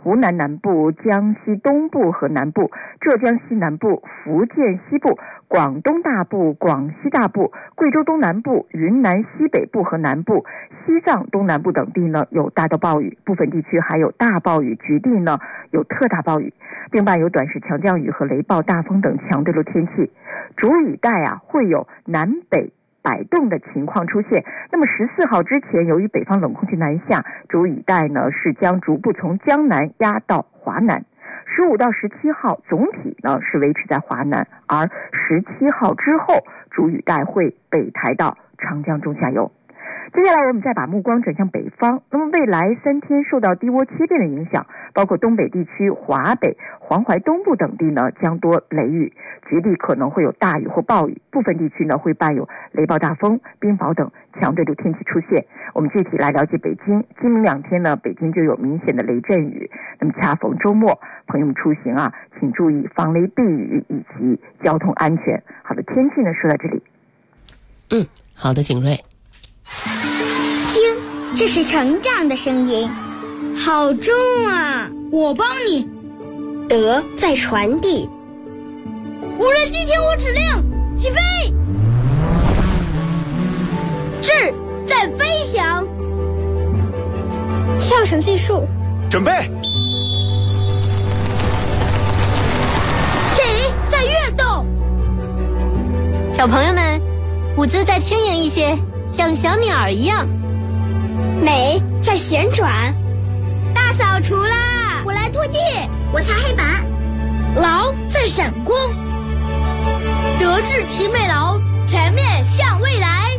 湖南南部、江西东部和南部、浙江西南部、福建西部、广东大部、广西大部、贵州东南部、云南西北部和南部、西藏东南部等地呢有大到暴雨，部分地区还有大暴雨，局地呢有特大暴雨，并伴有短时强降雨和雷暴、大风等强对流天气。主雨带会有南北摆动的情况出现。那么14号之前，由于北方冷空气南下，主雨带呢是将逐步从江南压到华南。15到17号总体呢是维持在华南，而17号之后，主雨带会北抬到长江中下游。接下来我们再把目光转向北方，那么未来3天受到低涡切变的影响，包括东北地区、华北、黄淮东部等地呢将多雷雨，局地可能会有大雨或暴雨，部分地区呢会伴有雷暴、大风、冰雹等强对流天气出现。我们具体来了解北京，今明2天呢，北京就有明显的雷阵雨。那么恰逢周末，朋友们出行请注意防雷避雨以及交通安全。好的，天气呢说到这里。 好的，景睿。 听，这是成长的声音，好重啊！ 我帮你。 德在传递。 无人机听我指令，起飞！ 智在飞翔。跳绳计数。 准备。 体在跃动。 小朋友们，舞姿再轻盈一些，像小鸟一样。 美在旋转。大扫除啦！ 我来拖地， 我擦黑板。劳在闪光。 德智体美劳，全面向未来。